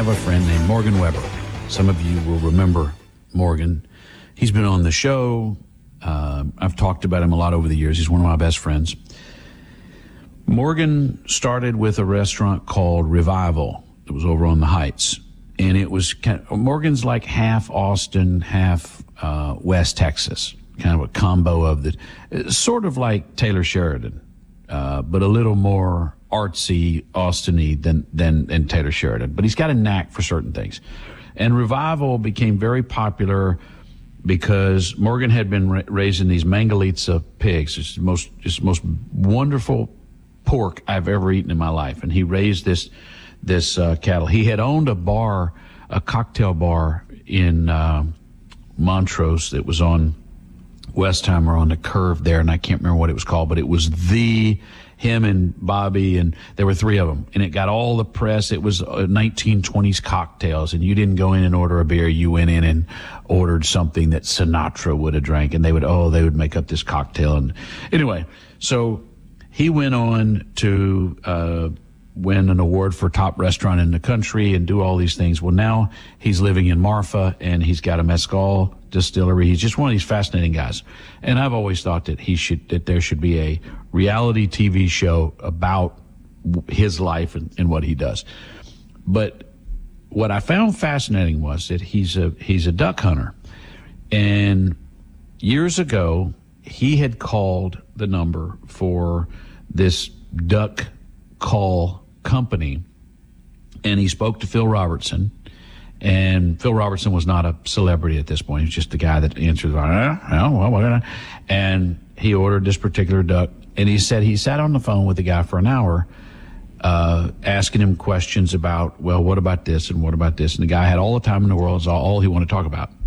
have a friend named Morgan Weber. Some of you will remember Morgan. He's been on the show. I've talked about him a lot over the years. He's one of my best friends. Morgan started with a restaurant called Revival. It was over on the Heights. And it was Morgan's like half Austin, half West Texas. Kind of a combo of sort of like Taylor Sheridan, but a little more artsy, Austin-y than Taylor Sheridan. But he's got a knack for certain things. And Revival became very popular because Morgan had been raising these Mangalitsa pigs. It's the most wonderful pork I've ever eaten in my life. And he raised this cattle. He had owned a cocktail bar in Montrose that was on Westheimer on the curve there, and I can't remember what it was called, but it was him and Bobby, and there were three of them, and it got all the press. It was 1920s cocktails, and you didn't go in and order a beer. You went in and ordered something that Sinatra would have drank, and they would make up this cocktail. And anyway, so he went on to win an award for top restaurant in the country and do all these things. Well, now he's living in Marfa, and he's got a mezcal distillery. He's just one of these fascinating guys. And I've always thought that there should be a reality TV show about his life and what he does. But what I found fascinating was that he's a duck hunter. And years ago, he had called the number for this duck call company, and he spoke to Phil Robertson. And Phil Robertson was not a celebrity at this point. He was just the guy that answered, and he ordered this particular duck. And he said he sat on the phone with the guy for an hour, asking him questions about, well, what about this and what about this? And the guy had all the time in the world. It's all he wanted to talk about.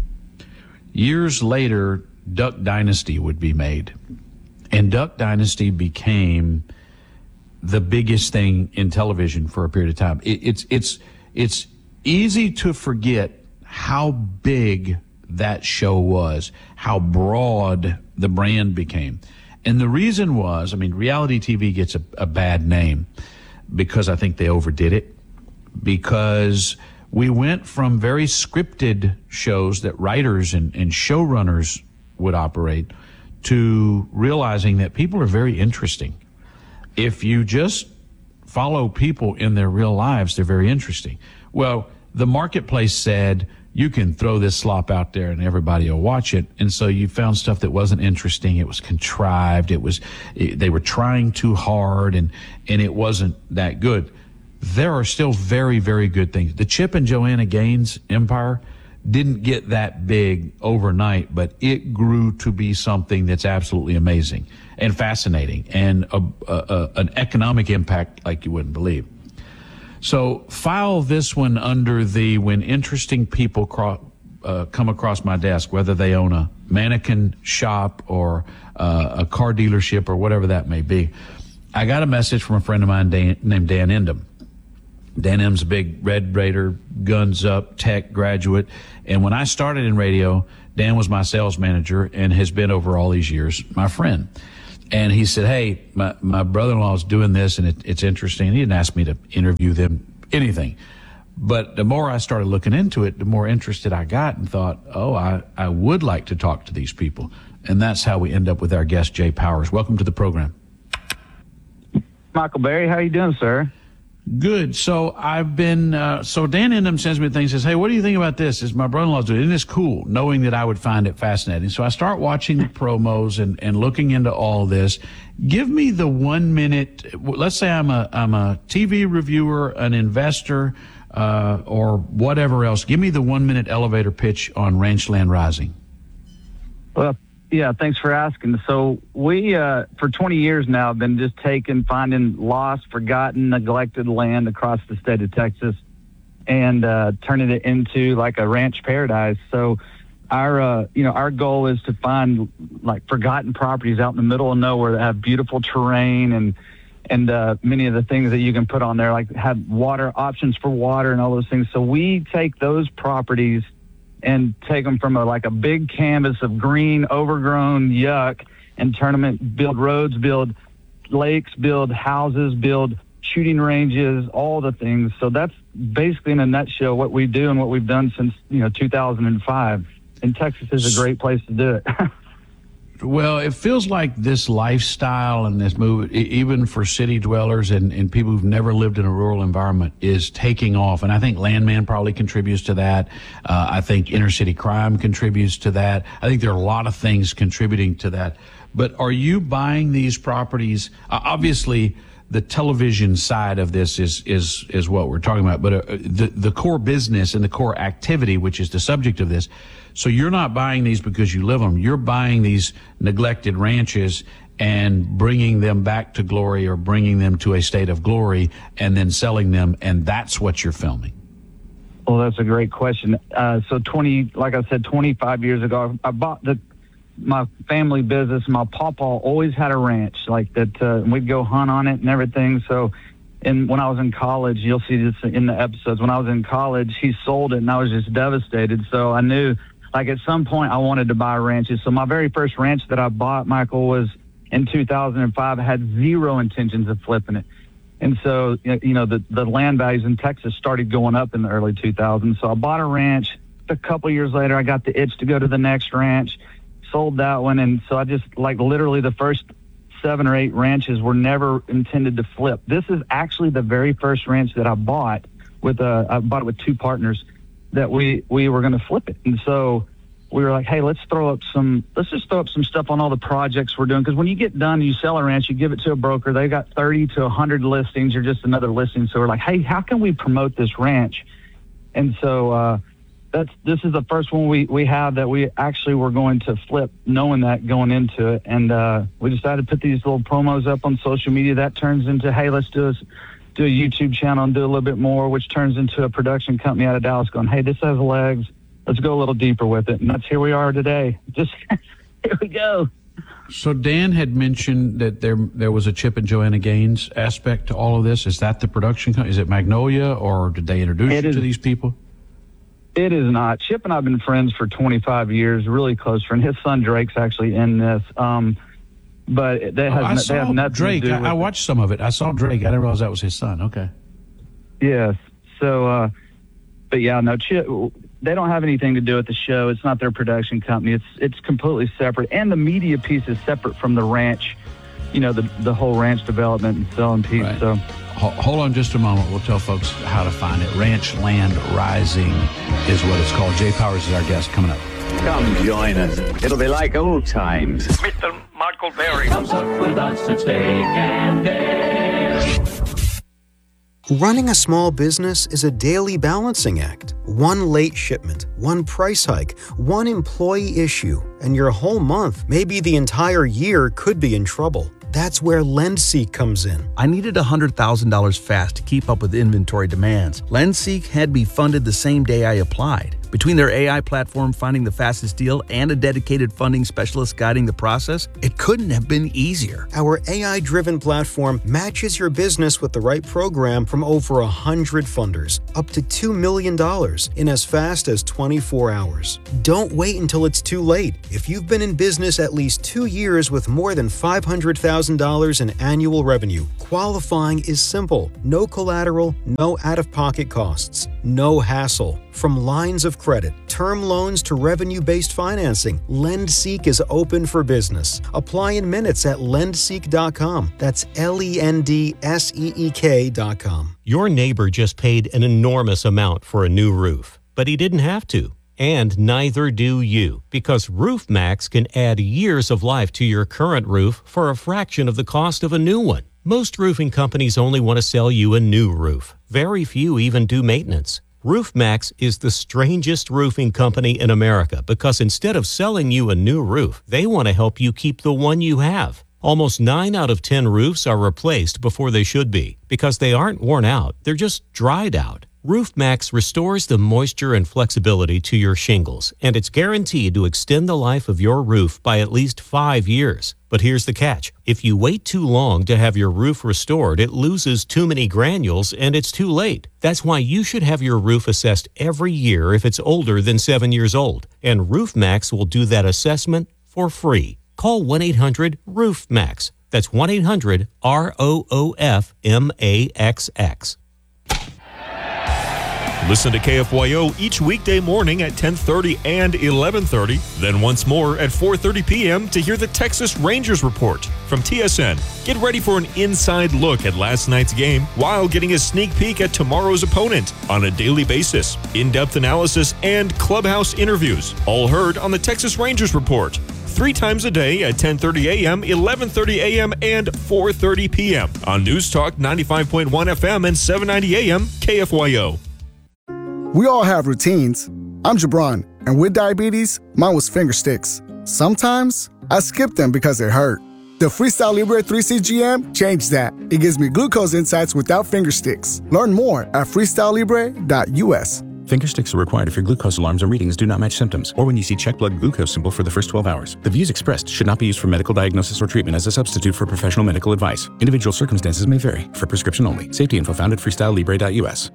Years later, Duck Dynasty would be made. And Duck Dynasty became the biggest thing in television for a period of time. It's easy to forget how big that show was, how broad the brand became. And the reason was, reality TV gets a bad name because I think they overdid it, because we went from very scripted shows that writers and showrunners would operate to realizing that people are very interesting. If you just follow people in their real lives, they're very interesting. Well, the marketplace said, you can throw this slop out there and everybody will watch it. And so you found stuff that wasn't interesting. It was contrived. They were trying too hard, and it wasn't that good. There are still very, very good things. The Chip and Joanna Gaines empire didn't get that big overnight, but it grew to be something that's absolutely amazing and fascinating, and an economic impact like you wouldn't believe. So file this one under when interesting people come across my desk, whether they own a mannequin shop or a car dealership or whatever that may be. I got a message from a friend of mine named Dan Endem. Dan Endem's a big Red Raider, guns up, tech graduate. And when I started in radio, Dan was my sales manager and has been over all these years my friend. And he said, hey, my brother-in-law is doing this, and it's interesting. He didn't ask me to interview them, anything. But the more I started looking into it, the more interested I got and thought, I would like to talk to these people. And that's how we end up with our guest, Jay Powers. Welcome to the program. Michael Berry, how are you doing, sir? Good. So I've been, so Dan Endem sends me things, says, hey, what do you think about this? Is my brother-in-law's doing it? Isn't this cool? Knowing that I would find it fascinating. So I start watching the promos and looking into all this. Give me the 1 minute, let's say I'm a TV reviewer, an investor, or whatever else. Give me the 1 minute elevator pitch on Ranchland Rising. Well, yeah, thanks for asking. So we, for 20 years now, have been just finding lost, forgotten, neglected land across the state of Texas and turning it into like a ranch paradise. So our goal is to find like forgotten properties out in the middle of nowhere that have beautiful terrain and many of the things that you can put on there, like have water options for water and all those things. So we take those properties and take them from a big canvas of green, overgrown yuck and turn them build roads, build lakes, build houses, build shooting ranges, all the things. So that's basically in a nutshell what we do and what we've done since 2005. And Texas is a great place to do it. Well, it feels like this lifestyle and this move, even for city dwellers and people who've never lived in a rural environment, is taking off. And I think Landman probably contributes to that. I think inner city crime contributes to that. I think there are a lot of things contributing to that. But are you buying these properties? Obviously, the television side of this is what we're talking about. But the core business and the core activity, which is the subject of this, so you're not buying these because you live them. You're buying these neglected ranches and bringing them back to glory or bringing them to a state of glory and then selling them, and that's what you're filming. Well, that's a great question. So 25 years ago, I bought my family business. My papa always had a ranch like that. And we'd go hunt on it and everything. So, and when I was in college, you'll see this in the episodes. When I was in college, he sold it, and I was just devastated. So I knew, like, at some point I wanted to buy ranches. So my very first ranch that I bought, Michael, was in 2005. I had zero intentions of flipping it. And so, the land values in Texas started going up in the early 2000s. So I bought a ranch. A couple years later, I got the itch to go to the next ranch, sold that one. And so I just, literally the first 7 or 8 ranches were never intended to flip. This is actually the very first ranch that I bought I bought it with 2 partners that we were going to flip it. And so we were like, hey, let's just throw up some stuff on all the projects we're doing. Because when you get done, you sell a ranch, you give it to a broker. They got 30 to 100 listings. You're just another listing. So we're like, hey, how can we promote this ranch? And so this is the first one we have that we actually were going to flip, knowing that going into it. And we decided to put these little promos up on social media. That turns into, hey, let's do a YouTube channel and do a little bit more, which turns into a production company out of Dallas going, hey, this has legs. Let's go a little deeper with it. And that's here we are today. Just here we go. So Dan had mentioned that there was a Chip and Joanna Gaines aspect to all of this. Is that the production company? Is it Magnolia, or did they introduce you to these people? It is not. Chip and I have been friends for 25 years, really close friend. His son Drake's actually in this. But they have nothing Drake. to do with I watched some of it. I saw Drake. I didn't realize that was his son. Okay. Yes. So, but yeah, no, Chip, they don't have anything to do with the show. It's not their production company. It's completely separate. And the media piece is separate from the ranch, the whole ranch development and selling piece. Right. So hold on just a moment. We'll tell folks how to find it. Ranch Land Rising is what it's called. Jay Powers is our guest coming up. Come join us. It'll be like old times. Mr. Michael Berry. Come sup with us at Steak and Dale. Running a small business is a daily balancing act. One late shipment, one price hike, one employee issue, and your whole month, maybe the entire year, could be in trouble. That's where LendSeek comes in. I needed $100,000 fast to keep up with inventory demands. LendSeek had me funded the same day I applied. Between their AI platform finding the fastest deal and a dedicated funding specialist guiding the process, it couldn't have been easier. Our AI-driven platform matches your business with the right program from over 100 funders, up to $2 million in as fast as 24 hours. Don't wait until it's too late. If you've been in business at least 2 years with more than $500,000 in annual revenue, qualifying is simple. No collateral, no out-of-pocket costs, no hassle. From lines of credit, term loans to revenue-based financing, LendSeek is open for business. Apply in minutes at lendseek.com. That's LENDSEEK.com. Your neighbor just paid an enormous amount for a new roof, but he didn't have to. And neither do you, because RoofMax can add years of life to your current roof for a fraction of the cost of a new one. Most roofing companies only want to sell you a new roof. Very few even do maintenance. RoofMax is the strangest roofing company in America because instead of selling you a new roof, they want to help you keep the one you have. Almost 9 out of 10 roofs are replaced before they should be because they aren't worn out, they're just dried out. RoofMax restores the moisture and flexibility to your shingles, and it's guaranteed to extend the life of your roof by at least 5 years. But here's the catch. If you wait too long to have your roof restored, it loses too many granules and it's too late. That's why you should have your roof assessed every year if it's older than 7 years old. And RoofMax will do that assessment for free. Call 1-800-RoofMax. That's 1-800-ROOF-MAXX. Listen to KFYO each weekday morning at 10:30 and 11:30, then once more at 4:30 p.m. to hear the Texas Rangers Report from TSN. Get ready for an inside look at last night's game while getting a sneak peek at tomorrow's opponent on a daily basis. In-depth analysis and clubhouse interviews, all heard on the Texas Rangers Report. 3 times a day at 10:30 a.m., 11:30 a.m., and 4:30 p.m. on News Talk 95.1 FM and 790 a.m. KFYO. We all have routines. I'm Jabron, and with diabetes, mine was finger sticks. Sometimes I skip them because it hurt. The Freestyle Libre 3CGM changed that. It gives me glucose insights without finger sticks. Learn more at freestylelibre.us. Finger sticks are required if your glucose alarms and readings do not match symptoms, or when you see check blood glucose symbol for the first 12 hours. The views expressed should not be used for medical diagnosis or treatment as a substitute for professional medical advice. Individual circumstances may vary. For prescription only. Safety info found at freestylelibre.us.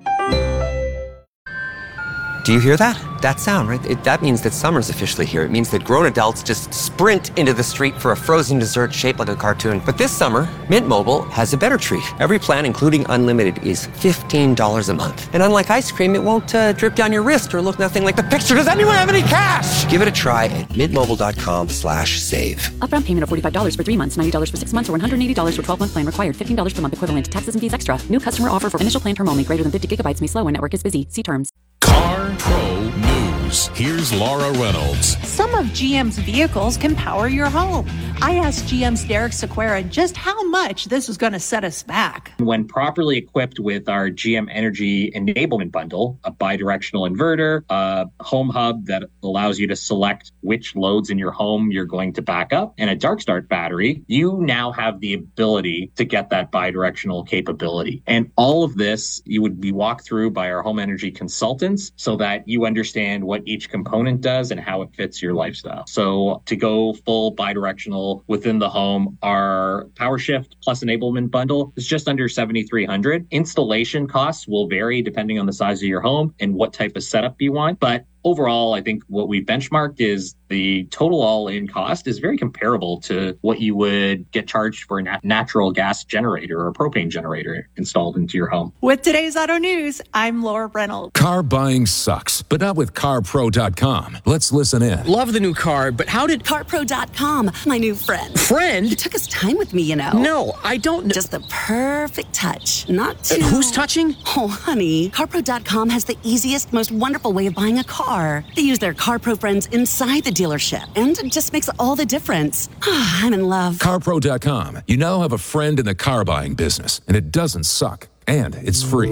Do you hear that? That sound, right? That means that summer's officially here. It means that grown adults just sprint into the street for a frozen dessert shaped like a cartoon. But this summer, Mint Mobile has a better treat. Every plan, including unlimited, is $15 a month. And unlike ice cream, it won't drip down your wrist or look nothing like the picture. Does anyone have any cash? Give it a try at mintmobile.com/save. Upfront payment of $45 for 3 months, $90 for 6 months, or $180 for 12-month plan required. $15 per month equivalent. Taxes and fees extra. New customer offer for initial plan term only. Greater than 50 gigabytes may slow when network is busy. See terms. Car Pro News. Here's Laura Reynolds. Some of GM's vehicles can power your home. I asked GM's Derek Sequeira just how much this is going to set us back. When properly equipped with our GM Energy Enablement Bundle, a bidirectional inverter, a home hub that allows you to select which loads in your home you're going to back up, and a dark start battery, you now have the ability to get that bidirectional capability. And all of this, you would be walked through by our home energy consultants so that you understand what each component does and how it fits your lifestyle. So to go full bidirectional within the home, our PowerShift Plus Enablement Bundle is just under $7,300. Installation costs will vary depending on the size of your home and what type of setup you want. But overall, I think what we benchmarked is the total all-in cost is very comparable to what you would get charged for a natural gas generator or a propane generator installed into your home. With today's Auto News, I'm Laura Reynolds. Car buying sucks, but not with CarPro.com. Let's listen in. Love the new car, but how did... CarPro.com, my new friend. Friend? He took his time with me, you know. No, I don't know. Just the perfect touch. Not too... who's touching? Oh, honey. CarPro.com has the easiest, most wonderful way of buying a car. They use their CarPro friends inside the dealership, and it just makes all the difference. I'm in love. CarPro.com. You now have a friend in the car buying business, and it doesn't suck. And it's free.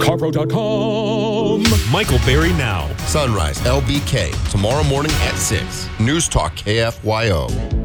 CarPro.com. Michael Berry now. Sunrise, LBK, tomorrow morning at 6. News Talk KFYO.